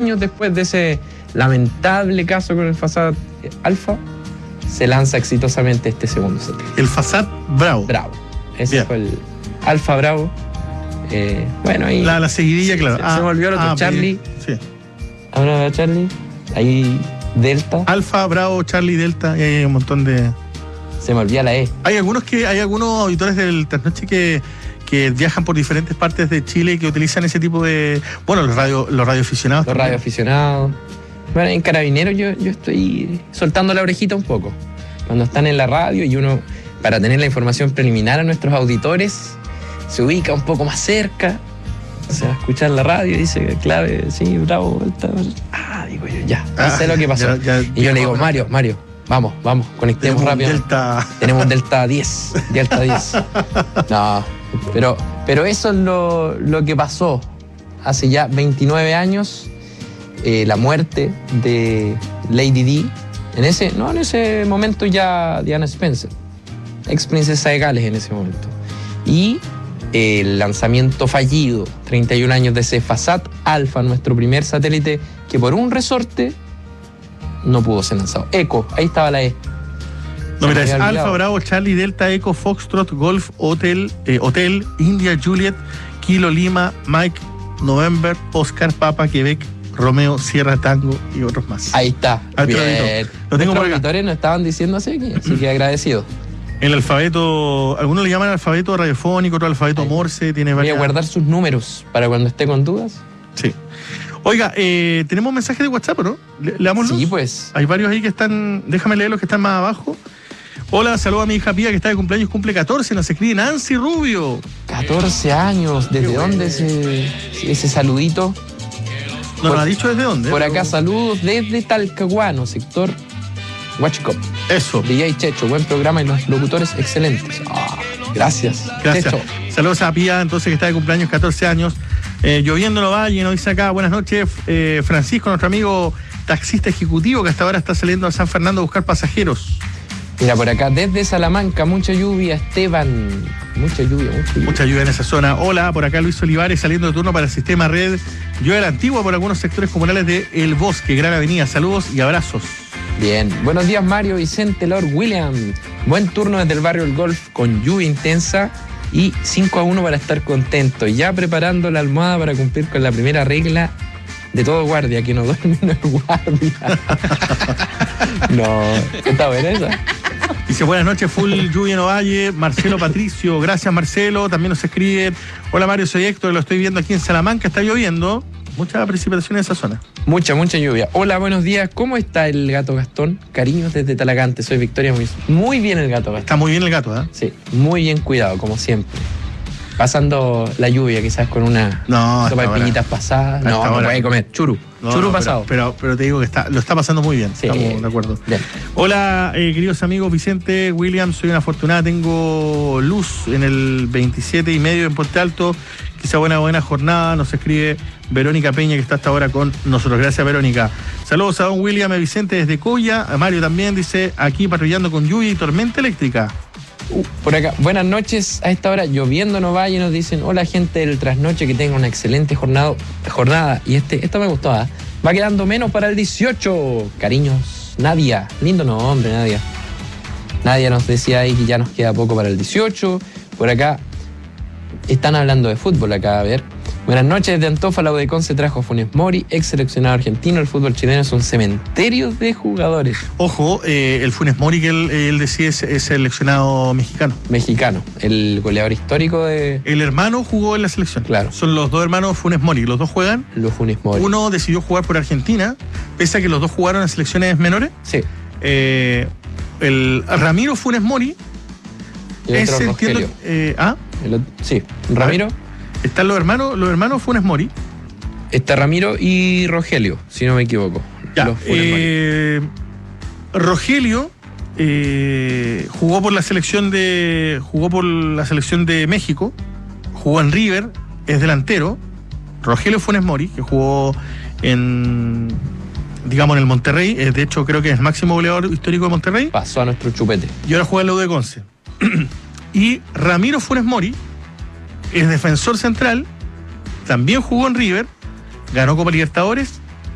años después de ese lamentable caso con el Fasad Alpha, se lanza exitosamente este segundo satélite. El Fasad Bravo. Bravo. Ese Bien. fue el Alpha Bravo. Bueno, ahí... La seguidilla, claro. Se me olvidó el otro, Charlie. Sí. Ahora va Charlie. Ahí Delta. Alfa, Bravo, Charlie, Delta, y hay un montón de... Se me olvida la E. Hay algunos auditores del Trasnoche que viajan por diferentes partes de Chile y que utilizan ese tipo de... Bueno, los radioaficionados. Los radioaficionados. Bueno, en Carabineros yo estoy soltando la orejita un poco. Cuando están en la radio y uno, para tener la información preliminar a nuestros auditores, se ubica un poco más cerca. O sea, escuchar la radio y dice, clave, sí, Bravo, Delta. Digo yo, ya sé lo que pasó. Y yo le digo, Mario, vamos, conectemos rápido. Tenemos Delta 10. No, pero eso es lo que pasó hace ya 29 años. La muerte de Lady Di. En ese momento ya Diana Spencer, ex princesa de Gales en ese momento. Y el lanzamiento fallido, 31 años de ese Fasad Alpha, nuestro primer satélite que por un resorte no pudo ser lanzado. Eco, ahí estaba la E. No, mira, es Alfa, Bravo, Charlie, Delta, Eco, Foxtrot, Golf, Hotel, India, Juliet, Kilo, Lima, Mike, November, Oscar, Papa, Quebec, Romeo, Sierra, Tango y otros más. Ahí está. Bien. Lo tengo por acá. Los auditores nos estaban diciendo así que agradecido. El alfabeto, algunos le llaman alfabeto radiofónico, otro alfabeto Morse, tiene varias... Voy a guardar sus números para cuando esté con dudas. Sí. Oiga, tenemos mensajes de WhatsApp, ¿no? ¿Leámoslos? Sí, pues. Hay varios ahí que están... Déjame leer los que están más abajo. Hola, saludo a mi hija Pía que está de cumpleaños, cumple 14, nos escribe Nancy Rubio. 14 años, ¿desde dónde ese saludito? No nos ha dicho desde dónde. Por acá, saludos desde Talcahuano, sector Huachicop. Eso. DJ Checho, buen programa y los locutores excelentes. Gracias. Checho. Saludos a Pía, entonces, que está de cumpleaños, 14 años. Lloviendo en Ovalle, nos dice acá, buenas noches, Francisco, nuestro amigo taxista ejecutivo que hasta ahora está saliendo a San Fernando a buscar pasajeros. Mira, por acá, desde Salamanca, mucha lluvia, Esteban. Mucha lluvia en esa zona. Hola, por acá Luis Olivares saliendo de turno para el sistema red. Yo era Antigua por algunos sectores comunales de El Bosque, Gran Avenida. Saludos y abrazos. Bien. Buenos días, Mario, Vicente, Lord William. Buen turno desde el barrio El Golf con lluvia intensa y 5-1 para estar contento. Ya preparando la almohada para cumplir con la primera regla de todo guardia, que no duerme no es guardia. No, está buena esa. Dice, buenas noches, full lluvia en Ovalle. Marcelo Patricio, gracias Marcelo. También nos escribe, hola Mario, soy Héctor, lo estoy viendo aquí en Salamanca, está lloviendo. Mucha precipitación en esa zona. Mucha lluvia. Hola, buenos días, ¿cómo está el gato Gastón? Cariños desde Talagante, soy Victoria Muñoz. Muy bien el gato Gastón. Está muy bien el gato, ¿eh? Sí, muy bien cuidado, como siempre. Pasando la lluvia, quizás con una sopa de piñitas pasadas. No puede comer. Churu pasado. Pero te digo que lo está pasando muy bien. Sí, estamos de acuerdo. Bien. Hola, queridos amigos, Vicente, William, soy una afortunada, tengo luz en el 27 y medio en Puente Alto. Quizá buena jornada, nos escribe Verónica Peña, que está hasta ahora con nosotros. Gracias, Verónica. Saludos a don William y Vicente desde Coya. A Mario también dice, aquí patrullando con lluvia y tormenta eléctrica. Por acá, buenas noches. A esta hora, lloviendo en Ovalle, nos dicen, hola gente del Trasnoche, que tenga una excelente jornada. Y esto me gustó, ¿eh? Va quedando menos para el 18. Cariños, Nadia. Lindo nombre, Nadia. Nadia nos decía ahí que ya nos queda poco para el 18. Por acá, están hablando de fútbol acá, a ver. Buenas noches, de Antofa, la UDECON se trajo a Funes Mori, ex seleccionado argentino. El fútbol chileno es un cementerio de jugadores. Ojo, el Funes Mori que él decía es seleccionado mexicano. Mexicano, el goleador histórico de... El hermano jugó en la selección. Claro. Son los dos hermanos Funes Mori, los dos juegan. Los Funes Mori. Uno decidió jugar por Argentina, pese a que los dos jugaron en selecciones menores. Sí. El Ramiro Funes Mori. Y el otro Rogelio. Sí, Ramiro. Están los hermanos Funes Mori. Está Ramiro y Rogelio, si no me equivoco. Ya, Rogelio jugó por la selección de México, jugó en River, es delantero. Rogelio Funes Mori, que jugó en el Monterrey, de hecho creo que es el máximo goleador histórico de Monterrey. Pasó a nuestro chupete. Y ahora juega en la U de Conce. Y Ramiro Funes Mori es defensor central, también jugó en River, ganó Copa Libertadores